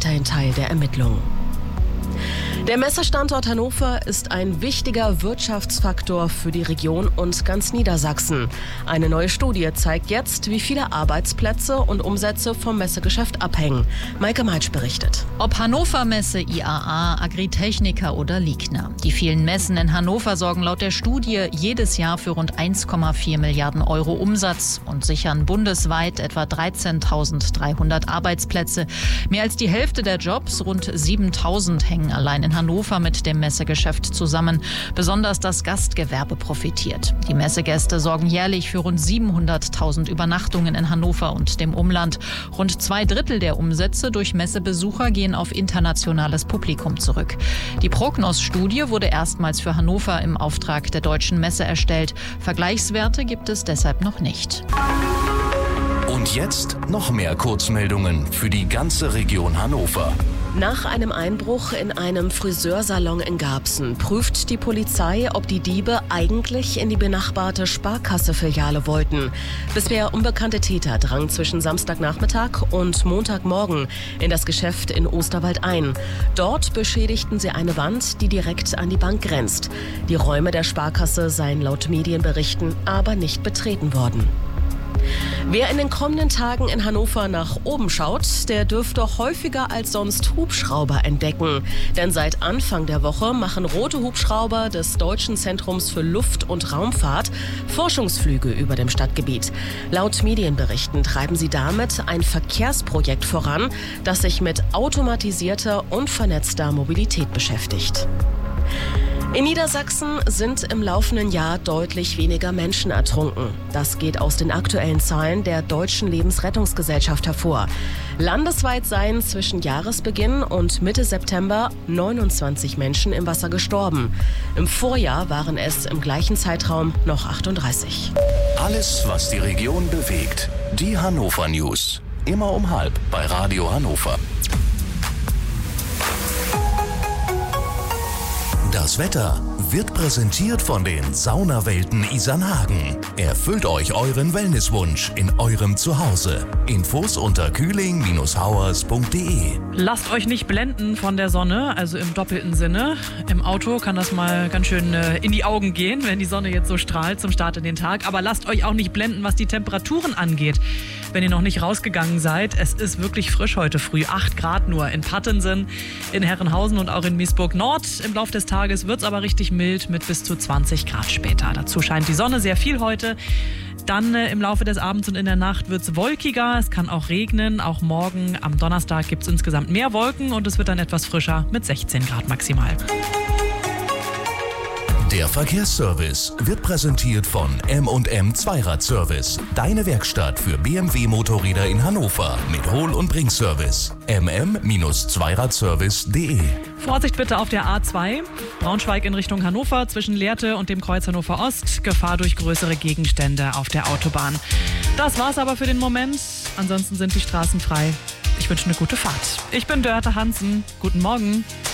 weiterhin Teil der Ermittlungen. Der Messestandort Hannover ist ein wichtiger Wirtschaftsfaktor für die Region und ganz Niedersachsen. Eine neue Studie zeigt jetzt, wie viele Arbeitsplätze und Umsätze vom Messegeschäft abhängen. Maike Meitsch berichtet. Ob Hannover Messe, IAA, Agritechnica oder Ligna. Die vielen Messen in Hannover sorgen laut der Studie jedes Jahr für rund 1,4 Milliarden Euro Umsatz und sichern bundesweit etwa 13.300 Arbeitsplätze. Mehr als die Hälfte der Jobs, rund 7.000, hängen allein in Hannover mit dem Messegeschäft zusammen. Besonders das Gastgewerbe profitiert. Die Messegäste sorgen jährlich für rund 700.000 Übernachtungen in Hannover und dem Umland. Rund 2/3 der Umsätze durch Messebesucher gehen auf internationales Publikum zurück. Die Prognos-Studie wurde erstmals für Hannover im Auftrag der Deutschen Messe erstellt. Vergleichswerte gibt es deshalb noch nicht. Und jetzt noch mehr Kurzmeldungen für die ganze Region Hannover. Nach einem Einbruch in einem Friseursalon in Garbsen prüft die Polizei, ob die Diebe eigentlich in die benachbarte Sparkasse-Filiale wollten. Bisher unbekannte Täter drangen zwischen Samstagnachmittag und Montagmorgen in das Geschäft in Osterwald ein. Dort beschädigten sie eine Wand, die direkt an die Bank grenzt. Die Räume der Sparkasse seien laut Medienberichten aber nicht betreten worden. Wer in den kommenden Tagen in Hannover nach oben schaut, der dürfte häufiger als sonst Hubschrauber entdecken. Denn seit Anfang der Woche machen rote Hubschrauber des Deutschen Zentrums für Luft- und Raumfahrt Forschungsflüge über dem Stadtgebiet. Laut Medienberichten treiben sie damit ein Verkehrsprojekt voran, das sich mit automatisierter und vernetzter Mobilität beschäftigt. In Niedersachsen sind im laufenden Jahr deutlich weniger Menschen ertrunken. Das geht aus den aktuellen Zahlen der Deutschen Lebensrettungsgesellschaft hervor. Landesweit seien zwischen Jahresbeginn und Mitte September 29 Menschen im Wasser gestorben. Im Vorjahr waren es im gleichen Zeitraum noch 38. Alles, was die Region bewegt. Die Hannover News. Immer um 12:30 bei Radio Hannover. Das Wetter wird präsentiert von den Saunawelten Isernhagen. Erfüllt euch euren Wellnesswunsch in eurem Zuhause. Infos unter kühling-hauers.de. Lasst euch nicht blenden von der Sonne, also im doppelten Sinne. Im Auto kann das mal ganz schön in die Augen gehen, wenn die Sonne jetzt so strahlt zum Start in den Tag. Aber lasst euch auch nicht blenden, was die Temperaturen angeht. Wenn ihr noch nicht rausgegangen seid, es ist wirklich frisch heute früh. 8 Grad nur in Pattensen, in Herrenhausen und auch in Miesburg Nord. Im Laufe des Tages wird es aber richtig mild mit bis zu 20 Grad später. Dazu scheint die Sonne sehr viel heute. Dann im Laufe des Abends und in der Nacht wird es wolkiger. Es kann auch regnen. Auch morgen am Donnerstag gibt es insgesamt mehr Wolken und es wird dann etwas frischer mit 16 Grad maximal. Der Verkehrsservice wird präsentiert von M&M Zweiradservice. Deine Werkstatt für BMW-Motorräder in Hannover mit Hol- und Bringservice. mm-zweiradservice.de. Vorsicht bitte auf der A2, Braunschweig in Richtung Hannover, zwischen Lehrte und dem Kreuz Hannover Ost. Gefahr durch größere Gegenstände auf der Autobahn. Das war's aber für den Moment. Ansonsten sind die Straßen frei. Ich wünsche eine gute Fahrt. Ich bin Dörte Hansen. Guten Morgen.